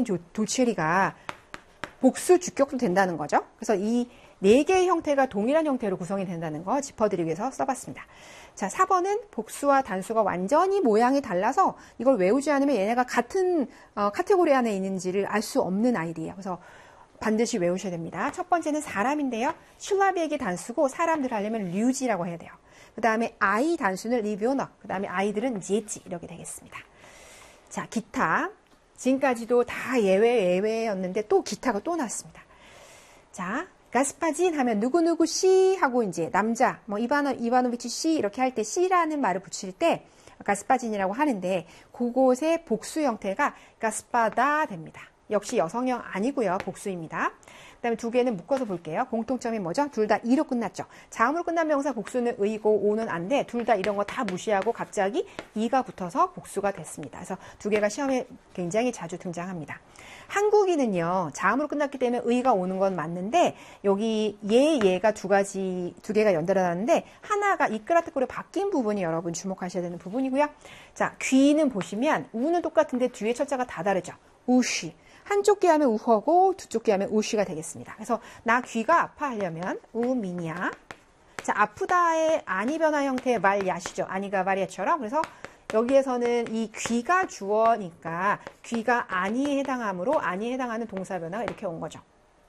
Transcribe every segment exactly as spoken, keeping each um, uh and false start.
된 도체리가 복수 주격도 된다는 거죠. 그래서 이 네 개의 형태가 동일한 형태로 구성이 된다는 거 짚어드리기 위해서 써봤습니다. 자, 사 번은 복수와 단수가 완전히 모양이 달라서 이걸 외우지 않으면 얘네가 같은 어, 카테고리 안에 있는지를 알 수 없는 아이들이에요. 그래서 반드시 외우셔야 됩니다. 첫 번째는 사람인데요. 슐라비에게 단수고 사람들 하려면 류지라고 해야 돼요. 그 다음에 아이 단수는 리뷰너, 그 다음에 아이들은 제지 이렇게 되겠습니다. 자, 기타. 지금까지도 다 예외 예외였는데 또 기타가 또 나왔습니다. 자, 가스파진 하면 누구누구 씨 하고 이제 남자, 뭐 이바노, 이바노비치 씨 이렇게 할 때 씨라는 말을 붙일 때 가스파진이라고 하는데 그곳의 복수 형태가 가스파다 됩니다. 역시 여성형 아니고요. 복수입니다. 그 다음에 두 개는 묶어서 볼게요. 공통점이 뭐죠? 둘 다 이로 끝났죠. 자음으로 끝난 명사 복수는 의고 오는 안데 둘 다 이런 거 다 무시하고 갑자기 이가 붙어서 복수가 됐습니다. 그래서 두 개가 시험에 굉장히 자주 등장합니다. 한국인은요. 자음으로 끝났기 때문에 의가 오는 건 맞는데 여기 얘, 얘가 두 가지, 두 개가 연달아 나는데 하나가 이끌어뜨꾸로 바뀐 부분이 여러분 주목하셔야 되는 부분이고요. 자, 귀는 보시면 우는 똑같은데 뒤에 첫자가 다 다르죠. 우쉬. 한쪽 귀 하면 우허고 두쪽 귀 하면 우쉬가 되겠습니다. 그래서 나 귀가 아파하려면 우미니야. 자, 아프다의 아니 변화 형태의 말 야시죠. 아니가 말야처럼. 그래서 여기에서는 이 귀가 주어니까 귀가 아니에 해당하므로 아니에 해당하는 동사 변화가 이렇게 온 거죠.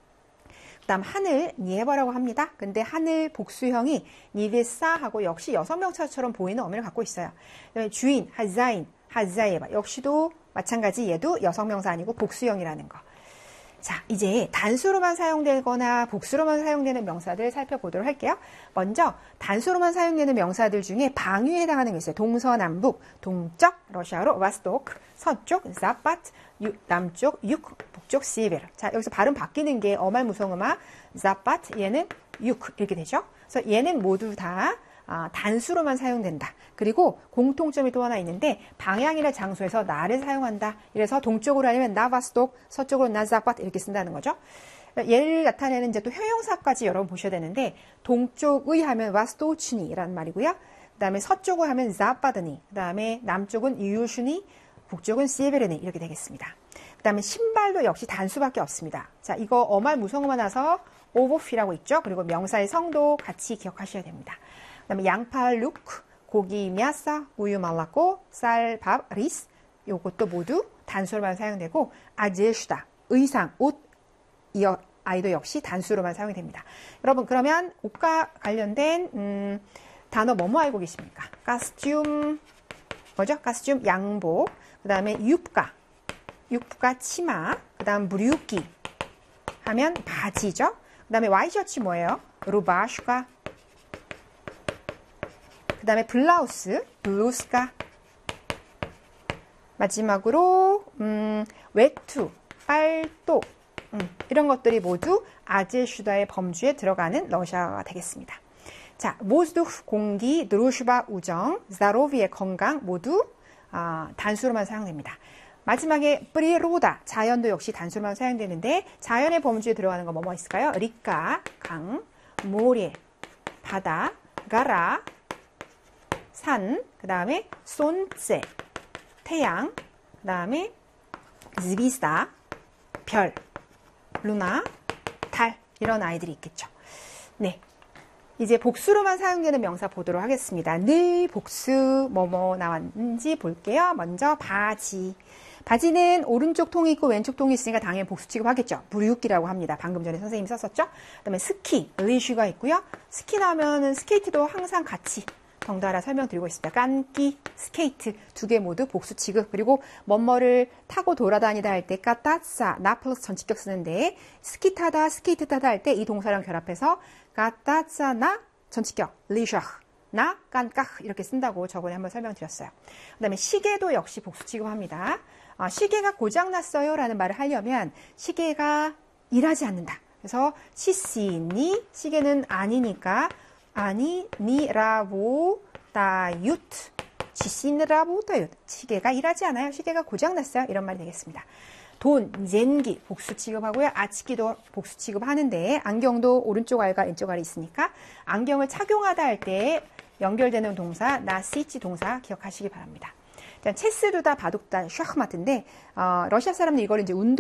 그 다음 하늘, 니에버라고 합니다. 근데 하늘 복수형이 니베사 하고 역시 여성명사처럼 보이는 어미를 갖고 있어요. 그다음에 주인, 하자인, 하자예바 역시도 마찬가지 얘도 여성명사 아니고 복수형이라는 거. 자, 이제 단수로만 사용되거나 복수로만 사용되는 명사들 살펴보도록 할게요. 먼저 단수로만 사용되는 명사들 중에 방위에 해당하는 게 있어요. 동서남북, 동쪽, 러시아어로 와스토크, 서쪽, 자파트, 남쪽, 육, 북쪽, 시베르. 자, 여기서 발음 바뀌는 게 어말무성음아, 자파트, 얘는 육 이렇게 되죠. 그래서 얘는 모두 다 아, 단수로만 사용된다. 그리고 공통점이 또 하나 있는데 방향이나 장소에서 나를 사용한다. 이래서 동쪽으로 하려면 나바스톡, 서쪽으로 나자팟 이렇게 쓴다는 거죠. 얘를 나타내는 이제 또 형용사까지 여러분 보셔야 되는데 동쪽의 하면 와스토치니라는 말이고요. 그 다음에 서쪽을 하면 자파드니, 그 다음에 남쪽은 이유슈니, 북쪽은 시베르니 이렇게 되겠습니다. 그 다음에 신발도 역시 단수밖에 없습니다. 자, 이거 어말 무성어만 나서 오버피라고 있죠. 그리고 명사의 성도 같이 기억하셔야 됩니다. 그 다음에 양파, 룩, 고기, мяса, 우유 말랐고, 쌀, 밥, 리스 요것도 모두 단수로만 사용되고 아제슈다, 의상, 옷, 이 아이도 역시 단수로만 사용이 됩니다. 여러분 그러면 옷과 관련된 음, 단어 뭐뭐 알고 계십니까? 가스튬, 뭐죠? 가스튬, 양복, 그 다음에 육가, 육가 치마, 그 다음 브류기 하면 바지죠? 그 다음에 와이셔츠 뭐예요? 루바슈가, 그 다음에 블라우스, 블루스가, 마지막으로 음, 외투, 빨도 음, 이런 것들이 모두 아제슈다의 범주에 들어가는 러시아어가 되겠습니다. 자, 모스두프 공기, 드루슈바 우정, 자로비의 건강 모두 어, 단수로만 사용됩니다. 마지막에 프리로다, 자연도 역시 단수로만 사용되는데 자연의 범주에 들어가는 거 뭐뭐 있을까요? 리카, 강, 모래, 바다, 가라, 산, 그 다음에 손제, 태양, 그 다음에 zvisda, 별, 루나, 달 이런 아이들이 있겠죠. 네, 이제 복수로만 사용되는 명사 보도록 하겠습니다. 늘 복수 뭐뭐 나왔는지 볼게요. 먼저 바지. 바지는 오른쪽 통이 있고 왼쪽 통이 있으니까 당연히 복수 취급하겠죠. 브류기라고 합니다. 방금 전에 선생님이 썼었죠. 그 다음에 스키, 리슈가 있고요. 스키 나오면은 스케이트도 항상 같이 덩달아 설명드리고 있습니다. 깐기, 스케이트 두 개 모두 복수 취급. 그리고 뭐뭐를 타고 돌아다니다 할 때 까따싸, 나 플러스 전치격 쓰는데 스키 타다, 스케이트 타다 할 때 이 동사랑 결합해서 까따싸, 나 전치격, 리셔, 나 깐깍 이렇게 쓴다고 저번에 한번 설명드렸어요. 그 다음에 시계도 역시 복수 취급합니다. 아, 시계가 고장났어요 라는 말을 하려면 시계가 일하지 않는다. 그래서 시시니, 시계는 아니니까 아니, 니라보, 다유트, 지시느라보, 다유트. 시계가 일하지 않아요. 시계가 고장났어요. 이런 말이 되겠습니다. 돈, 젠기, 복수 취급하고요. 아치기도 복수 취급하는데, 안경도 오른쪽 알과 왼쪽 알이 있으니까, 안경을 착용하다 할 때 연결되는 동사, 나시치 동사 기억하시기 바랍니다. 체스루다, 바둑다, 샤흐마트인데, 어, 러시아 사람들 이걸 이제 운동